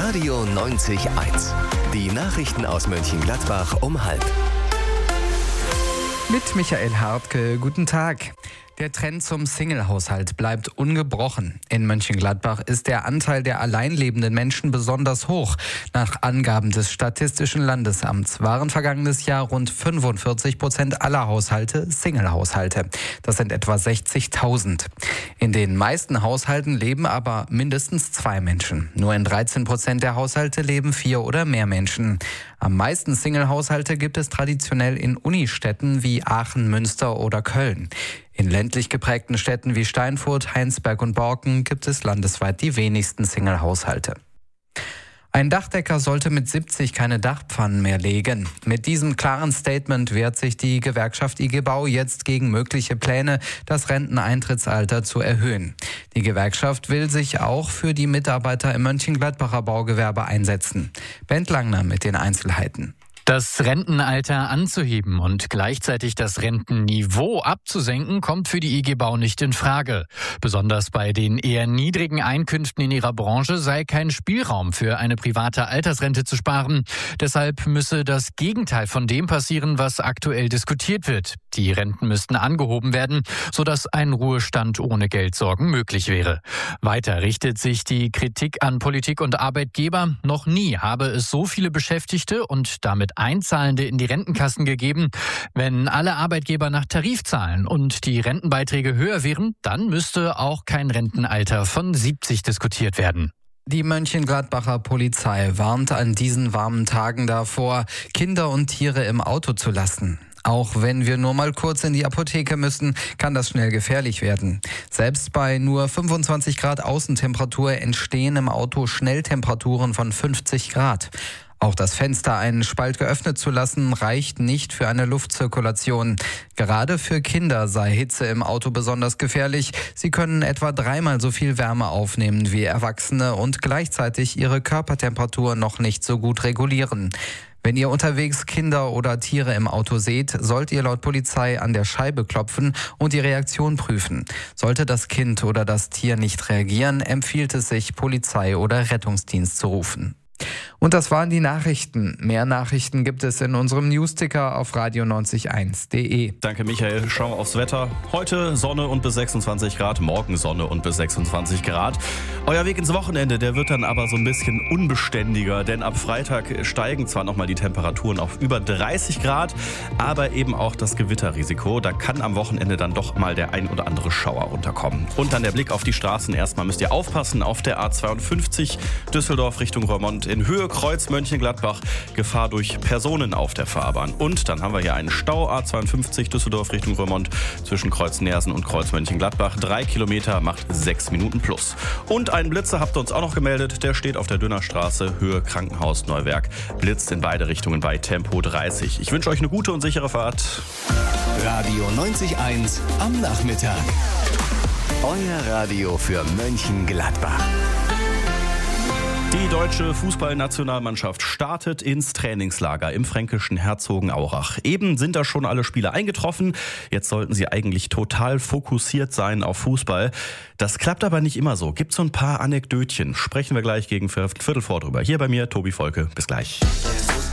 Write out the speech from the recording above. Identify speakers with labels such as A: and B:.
A: Radio 90.1. Die Nachrichten aus Mönchengladbach um 12:30.
B: Mit Michael Hartke, guten Tag. Der Trend zum Single-Haushalt bleibt ungebrochen. In Mönchengladbach ist der Anteil der allein lebenden Menschen besonders hoch. Nach Angaben des Statistischen Landesamts waren vergangenes Jahr rund 45% aller Haushalte Single-Haushalte. Das sind etwa 60.000. In den meisten Haushalten leben aber mindestens 2 Menschen. Nur in 13% der Haushalte leben 4 oder mehr Menschen. Am meisten Single-Haushalte gibt es traditionell in Unistädten wie Aachen, Münster oder Köln. In ländlich geprägten Städten wie Steinfurt, Heinsberg und Borken gibt es landesweit die wenigsten Single-Haushalte. Ein Dachdecker sollte mit 70 keine Dachpfannen mehr legen. Mit diesem klaren Statement wehrt sich die Gewerkschaft IG Bau jetzt gegen mögliche Pläne, das Renteneintrittsalter zu erhöhen. Die Gewerkschaft will sich auch für die Mitarbeiter im Mönchengladbacher Baugewerbe einsetzen. Bent Langner mit den Einzelheiten.
C: Das Rentenalter anzuheben und gleichzeitig das Rentenniveau abzusenken, kommt für die IG Bau nicht in Frage. Besonders bei den eher niedrigen Einkünften in ihrer Branche sei kein Spielraum für eine private Altersrente zu sparen. Deshalb müsse das Gegenteil von dem passieren, was aktuell diskutiert wird. Die Renten müssten angehoben werden, sodass ein Ruhestand ohne Geldsorgen möglich wäre. Weiter richtet sich die Kritik an Politik und Arbeitgeber. Noch nie habe es so viele Beschäftigte und damit Einzahlende in die Rentenkassen gegeben. Wenn alle Arbeitgeber nach Tarif zahlen und die Rentenbeiträge höher wären, dann müsste auch kein Rentenalter von 70 diskutiert werden.
B: Die Mönchengladbacher Polizei warnt an diesen warmen Tagen davor, Kinder und Tiere im Auto zu lassen. Auch wenn wir nur mal kurz in die Apotheke müssen, kann das schnell gefährlich werden. Selbst bei nur 25 Grad Außentemperatur entstehen im Auto Schnelltemperaturen von 50 Grad. Auch das Fenster einen Spalt geöffnet zu lassen, reicht nicht für eine Luftzirkulation. Gerade für Kinder sei Hitze im Auto besonders gefährlich. Sie können etwa 3-mal so viel Wärme aufnehmen wie Erwachsene und gleichzeitig ihre Körpertemperatur noch nicht so gut regulieren. Wenn ihr unterwegs Kinder oder Tiere im Auto seht, sollt ihr laut Polizei an der Scheibe klopfen und die Reaktion prüfen. Sollte das Kind oder das Tier nicht reagieren, empfiehlt es sich, Polizei oder Rettungsdienst zu rufen. Und das waren die Nachrichten. Mehr Nachrichten gibt es in unserem Newsticker auf radio901.de.
D: Danke Michael. Schauen wir aufs Wetter. Heute Sonne und bis 26 Grad, morgen Sonne und bis 26 Grad. Euer Weg ins Wochenende, der wird dann aber so ein bisschen unbeständiger, denn ab Freitag steigen zwar nochmal die Temperaturen auf über 30 Grad, aber eben auch das Gewitterrisiko. Da kann am Wochenende dann doch mal der ein oder andere Schauer runterkommen. Und dann der Blick auf die Straßen. Erstmal müsst ihr aufpassen auf der A52 Düsseldorf Richtung Roermond in Höhe Kreuz Mönchengladbach, Gefahr durch Personen auf der Fahrbahn. Und dann haben wir hier einen Stau, A52 Düsseldorf Richtung Roermond zwischen Kreuz Neersen und Kreuz Mönchengladbach. 3 Kilometer macht 6 Minuten plus. Und einen Blitzer habt ihr uns auch noch gemeldet, der steht auf der Dünnerstraße, Höhe Krankenhaus Neuwerk. Blitzt in beide Richtungen bei Tempo 30. Ich wünsche euch eine gute und sichere Fahrt.
A: Radio 90.1 am Nachmittag. Euer Radio für Mönchengladbach.
D: Die deutsche Fußballnationalmannschaft startet ins Trainingslager im fränkischen Herzogenaurach. Eben sind da schon alle Spieler eingetroffen. Jetzt sollten sie eigentlich total fokussiert sein auf Fußball. Das klappt aber nicht immer so. Gibt so ein paar Anekdötchen. Sprechen wir gleich gegen Viertel vor drüber. Hier bei mir Tobi Volke. Bis gleich.